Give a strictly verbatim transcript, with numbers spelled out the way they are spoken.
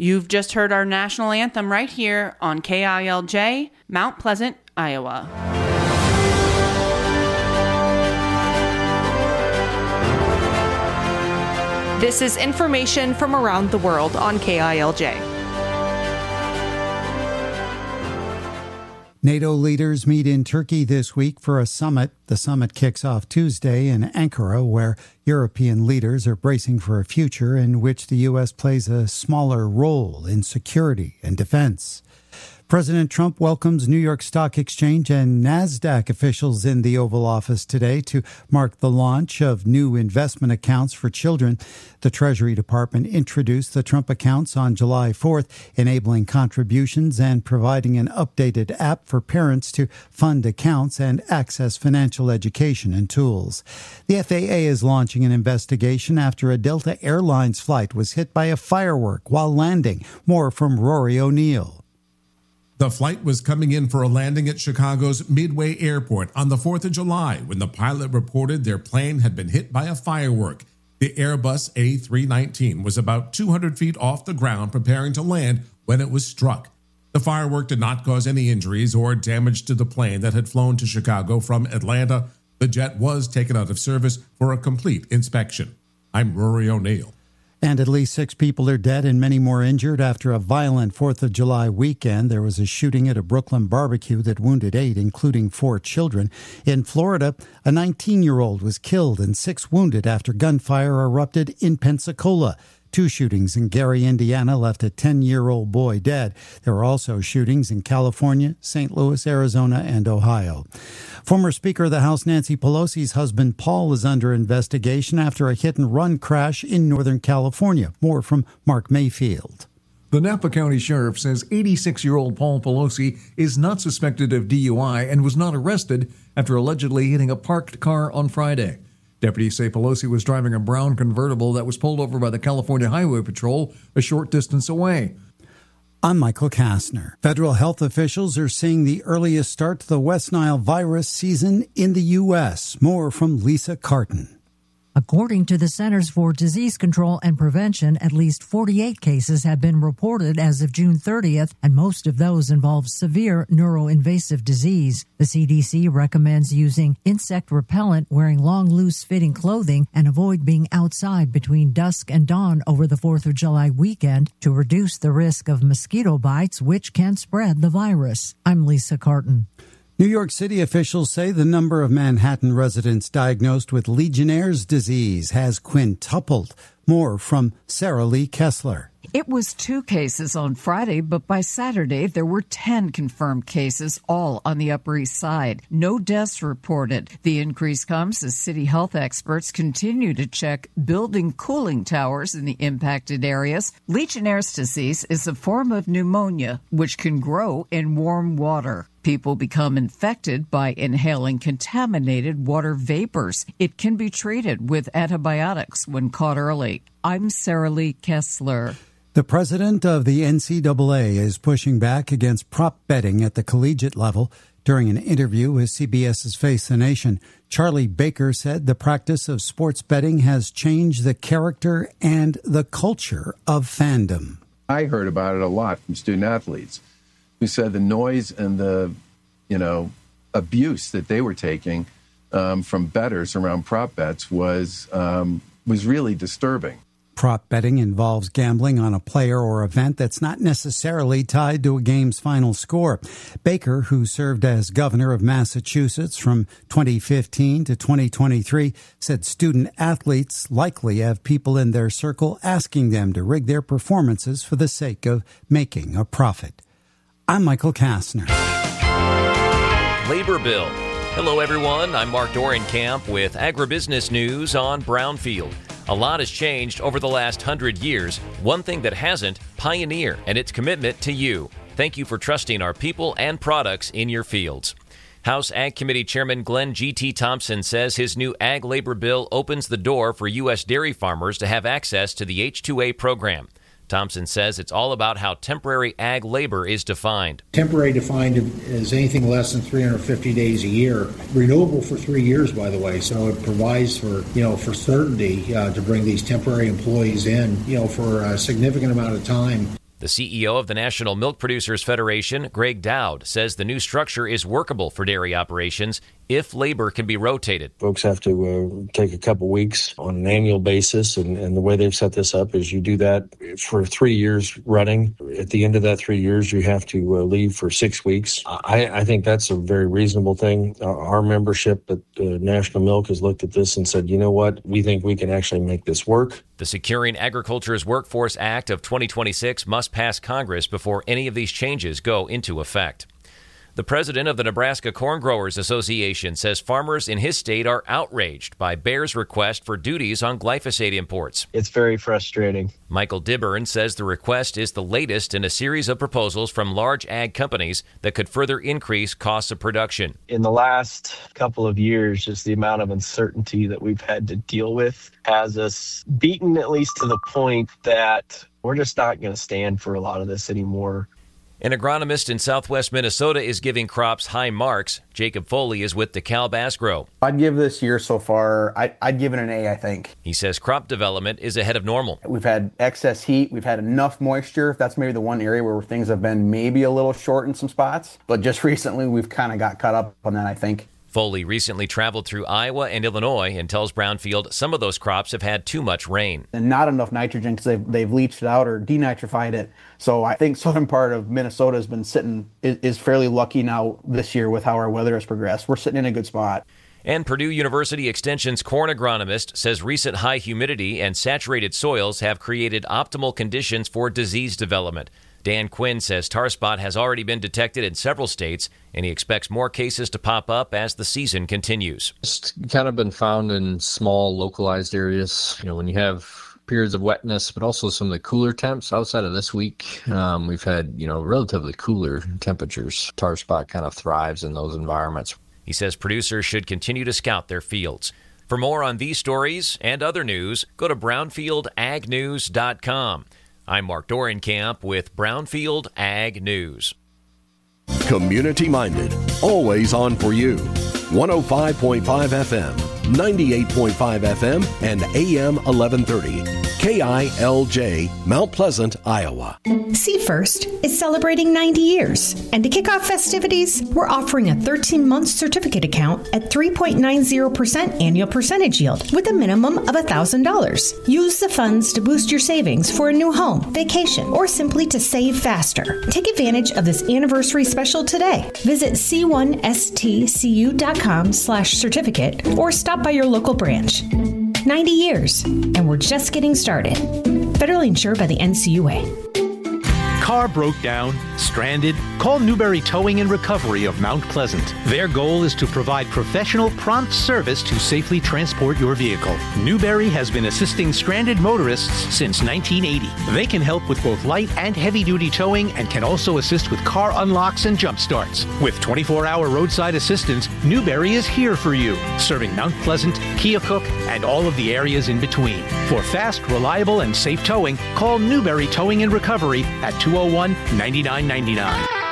You've just heard our national anthem right here on K I L J, Mount Pleasant, Iowa. This is information from around the world on K I L J. NATO leaders meet in Turkey this week for a summit. The summit kicks off Tuesday in Ankara, where European leaders are bracing for a future in which the U S plays a smaller role in security and defense. President Trump welcomes New York Stock Exchange and NASDAQ officials in the Oval Office today to mark the launch of new investment accounts for children. The Treasury Department introduced the Trump accounts on July fourth, enabling contributions and providing an updated app for parents to fund accounts and access financial education and tools. The F A A is launching an investigation after a Delta Airlines flight was hit by a firework while landing. More from Rory O'Neill. The flight was coming in for a landing at Chicago's Midway Airport on the fourth of July when the pilot reported their plane had been hit by a firework. The Airbus A three nineteen was about two hundred feet off the ground preparing to land when it was struck. The firework did not cause any injuries or damage to the plane that had flown to Chicago from Atlanta. The jet was taken out of service for a complete inspection. I'm Rory O'Neill. And at least six people are dead and many more injured after a violent fourth of July weekend. There was a shooting at a Brooklyn barbecue that wounded eight, including four children. In Florida, a nineteen-year-old was killed and six wounded after gunfire erupted in Pensacola. Two shootings in Gary, Indiana, left a ten-year-old boy dead. There were also shootings in California, Saint Louis, Arizona, and Ohio. Former Speaker of the House Nancy Pelosi's husband Paul is under investigation after a hit-and-run crash in Northern California. More from Mark Mayfield. The Napa County Sheriff says eighty-six-year-old Paul Pelosi is not suspected of D U I and was not arrested after allegedly hitting a parked car on Friday. Deputies say Pelosi was driving a brown convertible that was pulled over by the California Highway Patrol a short distance away. I'm Michael Kastner. Federal health officials are seeing the earliest start to the West Nile virus season in the U S. More from Lisa Carton. According to the Centers for Disease Control and Prevention, at least forty-eight cases have been reported as of June thirtieth, and most of those involve severe neuroinvasive disease. The C D C recommends using insect repellent, wearing long, loose-fitting clothing, and avoid being outside between dusk and dawn over the fourth of July weekend to reduce the risk of mosquito bites, which can spread the virus. I'm Lisa Carton. New York City officials say the number of Manhattan residents diagnosed with Legionnaire's disease has quintupled. More from Sarah Lee Kessler. It was two cases on Friday, but by Saturday there were ten confirmed cases, all on the Upper East Side. No deaths reported. The increase comes as city health experts continue to check building cooling towers in the impacted areas. Legionnaire's disease is a form of pneumonia, which can grow in warm water. People become infected by inhaling contaminated water vapors. It can be treated with antibiotics when caught early. I'm Sarah Lee Kessler. The president of the N C double A is pushing back against prop betting at the collegiate level. During an interview with CBS's Face the Nation, Charlie Baker said the practice of sports betting has changed the character and the culture of fandom. I heard about it a lot from student athletes who said the noise and the, you know, abuse that they were taking um, from bettors around prop bets was um, was really disturbing. Prop betting involves gambling on a player or event that's not necessarily tied to a game's final score. Baker, who served as governor of Massachusetts from twenty fifteen to twenty twenty-three, said student athletes likely have people in their circle asking them to rig their performances for the sake of making a profit. I'm Michael Kastner. Labor Bill. Hello, everyone. I'm Mark Dorenkamp with Agribusiness News on Brownfield. A lot has changed over the last hundred years. One thing that hasn't, Pioneer and its commitment to you. Thank you for trusting our people and products in your fields. House Ag Committee Chairman Glenn G T. Thompson says his new Ag Labor Bill opens the door for U S dairy farmers to have access to the H two A program. Thompson says it's all about how temporary ag labor is defined. Temporary defined as anything less than three hundred fifty days a year. Renewable for three years, by the way, so it provides for, you know, for certainty uh, to bring these temporary employees in, you know, for a significant amount of time. The C E O of the National Milk Producers Federation, Greg Dowd, says the new structure is workable for dairy operations if labor can be rotated. Folks have to uh, take a couple weeks on an annual basis, and, and the way they've set this up is you do that for three years running. At the end of that three years, you have to uh, leave for six weeks. I, I think that's a very reasonable thing. Our, our membership at uh, National Milk has looked at this and said, you know what, we think we can actually make this work. The Securing Agriculture's Workforce Act of twenty twenty-six must pass Congress before any of these changes go into effect. The president of the Nebraska Corn Growers Association says farmers in his state are outraged by Bayer's request for duties on glyphosate imports. It's very frustrating. Michael Dibburn says the request is the latest in a series of proposals from large ag companies that could further increase costs of production. In the last couple of years, just the amount of uncertainty that we've had to deal with has us beaten, at least to the point that we're just not going to stand for a lot of this anymore. An agronomist in southwest Minnesota is giving crops high marks. Jacob Foley is with DeKalb Asgrow. I'd give this year so far, I, I'd give it an A, I think. He says crop development is ahead of normal. We've had excess heat. We've had enough moisture. That's maybe the one area where things have been maybe a little short in some spots. But just recently, we've kind of got caught up on that, I think. Foley recently traveled through Iowa and Illinois and tells Brownfield some of those crops have had too much rain. And not enough nitrogen because they've, they've leached it out or denitrified it. So I think southern part of Minnesota has been sitting, is, is fairly lucky now this year with how our weather has progressed. We're sitting in a good spot. And Purdue University Extension's corn agronomist says recent high humidity and saturated soils have created optimal conditions for disease development. Dan Quinn says tar spot has already been detected in several states, and he expects more cases to pop up as the season continues. It's kind of been found in small, localized areas. You know, when you have periods of wetness, but also some of the cooler temps outside of this week, um, we've had, you know, relatively cooler temperatures. Tar spot kind of thrives in those environments. He says producers should continue to scout their fields. For more on these stories and other news, go to brownfield ag news dot com. I'm Mark Dorenkamp with Brownfield Ag News. Community-minded, always on for you. one oh five point five F M, ninety-eight point five F M, and A M eleven thirty. K I L J, Mount Pleasant, Iowa. See First is celebrating ninety years. And to kick off festivities, we're offering a thirteen-month certificate account at three point nine zero percent annual percentage yield with a minimum of one thousand dollars. Use the funds to boost your savings for a new home, vacation, or simply to save faster. Take advantage of this anniversary special today. Visit c one s t c u dot com slash certificate or stop by your local branch. ninety years, and we're just getting started. Federally insured by the N C U A. Car broke down, stranded? Call Newberry Towing and Recovery of Mount Pleasant. Their goal is to provide professional, prompt service to safely transport your vehicle. Newberry has been assisting stranded motorists since nineteen eighty. They can help with both light and heavy-duty towing and can also assist with car unlocks and jump starts. With twenty-four hour roadside assistance, Newberry is here for you, serving Mount Pleasant, Keokuk, and all of the areas in between. For fast, reliable, and safe towing, call Newberry Towing and Recovery at two oh one, nine nine nine nine.